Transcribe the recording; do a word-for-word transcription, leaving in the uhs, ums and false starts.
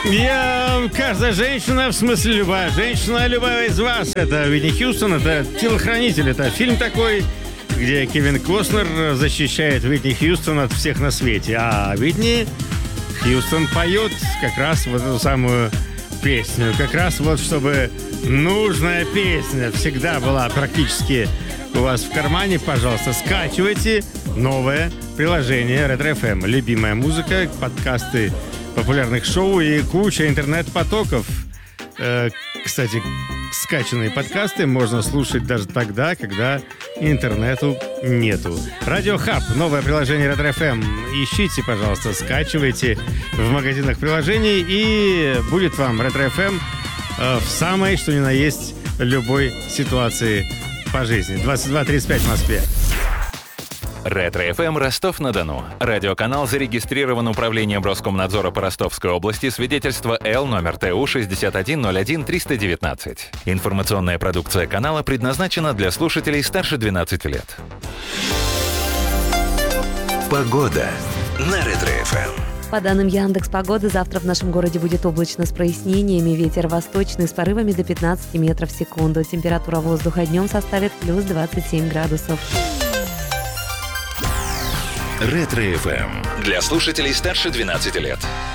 Я, каждая женщина, в смысле любая женщина, любая из вас, это Уитни Хьюстон, это «Телохранитель», это фильм такой, где Кевин Костнер защищает Уитни Хьюстон от всех на свете, а Уитни Хьюстон поет как раз вот эту самую песню, как раз вот чтобы нужная песня всегда была практически у вас в кармане. Пожалуйста, скачивайте новое приложение Ретро эф эм. Любимая музыка, подкасты популярных шоу и куча интернет-потоков. Э, кстати, скачанные подкасты можно слушать даже тогда, когда интернету нету. Радио Хаб, новое приложение Ретро эф эм. Ищите, пожалуйста, скачивайте в магазинах приложений, и будет вам Ретро эф эм э, в самой, что ни на есть, любой ситуации по жизни. двадцать два тридцать пять в Москве. Ретро эф эм Ростов-на-Дону. Радиоканал зарегистрирован Управлением Роскомнадзора по Ростовской области, свидетельство Л номер Т У шестьдесят один ноль один триста девятнадцать. Информационная продукция канала предназначена для слушателей старше двенадцати лет. Погода на Ретро эф эм. По данным Яндекс.Погоды, завтра в нашем городе будет облачно с прояснениями. Ветер восточный с порывами до пятнадцати метров в секунду. Температура воздуха днем составит плюс двадцать семь градусов. Ретро эф эм. Для слушателей старше двенадцати лет.